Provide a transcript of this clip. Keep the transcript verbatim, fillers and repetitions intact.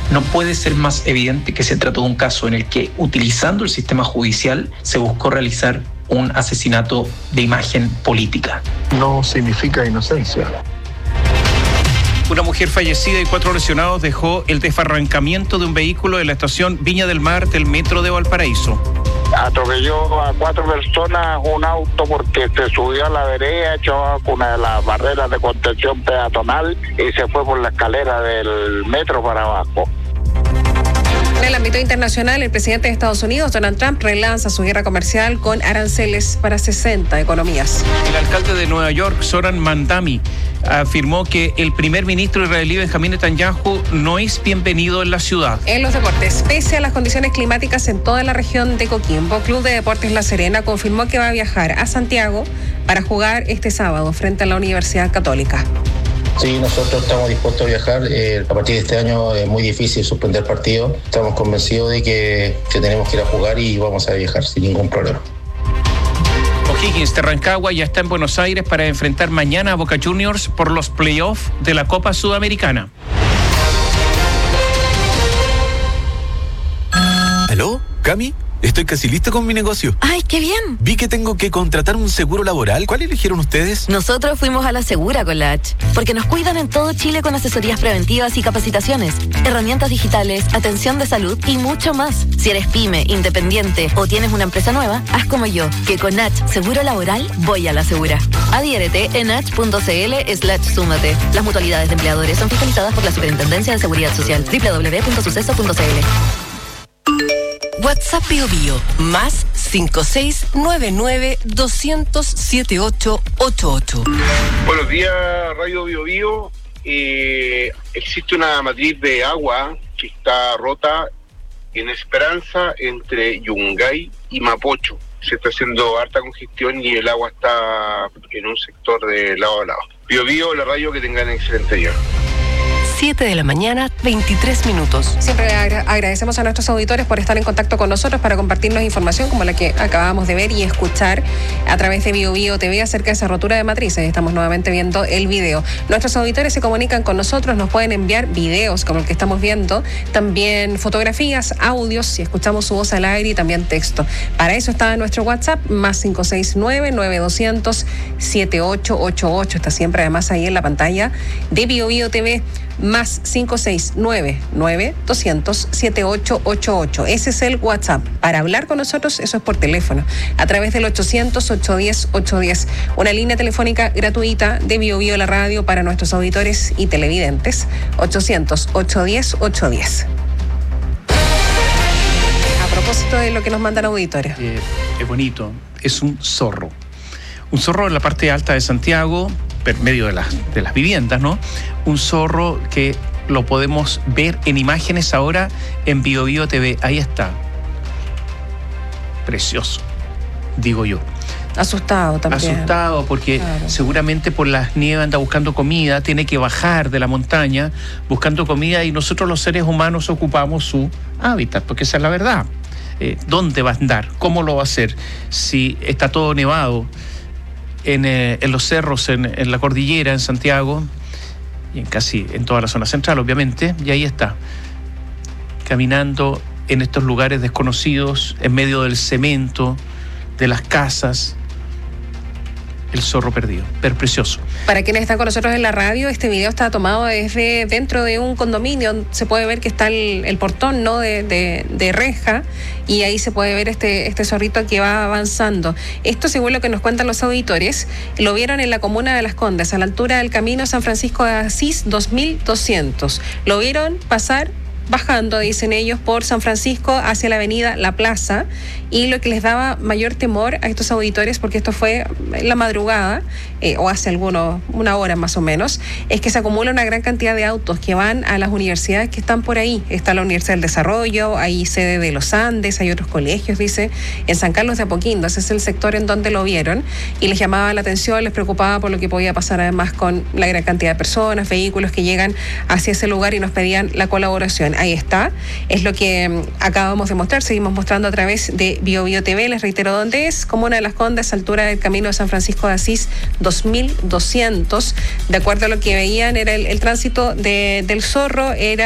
No puede ser más evidente que se trató de un caso en el que, utilizando el sistema judicial, se buscó realizar un asesinato de imagen política. No significa inocencia. Una mujer fallecida y cuatro lesionados dejó el desbarrancamiento de un vehículo en la estación Viña del Mar del metro de Valparaíso. Atropelló a cuatro personas un auto porque se subió a la vereda, echó una de las barreras de contención peatonal y se fue por la escalera del metro para abajo. En el ámbito internacional, el presidente de Estados Unidos, Donald Trump, relanza su guerra comercial con aranceles para sesenta economías. El alcalde de Nueva York, Zoran Mandami, afirmó que el primer ministro israelí Benjamín Netanyahu no es bienvenido en la ciudad. En los deportes, pese a las condiciones climáticas en toda la región de Coquimbo, Club de Deportes La Serena confirmó que va a viajar a Santiago para jugar este sábado frente a la Universidad Católica. Sí, nosotros estamos dispuestos a viajar. Eh, a partir de este año es muy difícil suspender partidos. Estamos convencidos de que, que tenemos que ir a jugar y vamos a viajar sin ningún problema. O'Higgins de Rancagua ya está en Buenos Aires para enfrentar mañana a Boca Juniors por los playoffs de la Copa Sudamericana. ¿Aló? ¿Cami? Estoy casi listo con mi negocio. ¡Ay, qué bien! Vi que tengo que contratar un seguro laboral. ¿Cuál eligieron ustedes? Nosotros fuimos a la Segura con la H, porque nos cuidan en todo Chile con asesorías preventivas y capacitaciones, herramientas digitales, atención de salud y mucho más. Si eres pyme, independiente o tienes una empresa nueva, haz como yo, que con H Seguro Laboral voy a la Segura. Adhiérete en h.cl slash súmate. Las mutualidades de empleadores son fiscalizadas por la Superintendencia de Seguridad Social. doble u doble u doble u punto suceso punto c l. WhatsApp Bio Bio, más cinco seis nueve nueve dos cero cero siete ocho ocho ocho. Buenos días, Radio Bio Bio. Eh, existe una matriz de agua que está rota en Esperanza entre Yungay y Mapocho. Se está haciendo harta congestión y el agua está en un sector de lado a lado. Bio Bio, la radio, que tengan excelente día. siete de la mañana, veintitrés minutos. Siempre agra- agradecemos a nuestros auditores por estar en contacto con nosotros para compartirnos información como la que acabamos de ver y escuchar a través de Bio Bio T V acerca de esa rotura de matrices. Estamos nuevamente viendo el video. Nuestros auditores se comunican con nosotros, nos pueden enviar videos como el que estamos viendo, también fotografías, audios, si escuchamos su voz al aire y también texto. Para eso está nuestro WhatsApp, más cinco seis nueve nueve dos cero cero siete ocho ocho ocho. Está siempre además ahí en la pantalla de Bio Bio T V. Más cinco seis nueve nueve dos cero cero siete ocho ocho ocho. Ese es el WhatsApp. Para hablar con nosotros, eso es por teléfono, a través del ochocientos, ochocientos diez, ochocientos diez. Una línea telefónica gratuita de Bio Bio la radio para nuestros auditores y televidentes. ochocientos, ochocientos diez, ochocientos diez. A propósito de lo que nos mandan auditores. Eh, es bonito. Es un zorro. Un zorro en la parte alta de Santiago, en medio de las, de las viviendas, ¿no? Un zorro que lo podemos ver en imágenes ahora en Bio Bio T V. Ahí está. Precioso, digo yo. Asustado también. Asustado porque claro, seguramente por las nieves anda buscando comida, tiene que bajar de la montaña buscando comida y nosotros los seres humanos ocupamos su hábitat, porque esa es la verdad. Eh, ¿Dónde va a andar? ¿Cómo lo va a hacer? Si está todo nevado en, eh, en los cerros, en, en la cordillera, en Santiago y en casi en toda la zona central, obviamente, y ahí está, caminando en estos lugares desconocidos, en medio del cemento, de las casas, el zorro perdido, pero precioso. Para quienes están con nosotros en la radio, este video está tomado desde dentro de un condominio. Se puede ver que está el, el portón, ¿no? de, de, de reja, y ahí se puede ver este, este zorrito que va avanzando. Esto, según lo que nos cuentan los auditores, lo vieron en la comuna de Las Condes, a la altura del camino San Francisco de Asís dos mil doscientos. Lo vieron pasar bajando, dicen ellos, por San Francisco hacia la avenida La Plaza, y lo que les daba mayor temor a estos auditores, porque esto fue en la madrugada, eh, o hace algunos, una hora más o menos, es que se acumula una gran cantidad de autos que van a las universidades que están por ahí. Está la Universidad del Desarrollo, hay sede de los Andes, hay otros colegios, dice, en San Carlos de Apoquindo. Ese es el sector en donde lo vieron, y les llamaba la atención, les preocupaba por lo que podía pasar además con la gran cantidad de personas, vehículos que llegan hacia ese lugar, y nos pedían la colaboración. Ahí está, es lo que um, acabamos de mostrar, seguimos mostrando a través de Bio Bio T V, les reitero dónde es, comuna de Las Condes, altura del camino de San Francisco de Asís, dos mil doscientos. De acuerdo a lo que veían, era el, el tránsito de, del zorro, era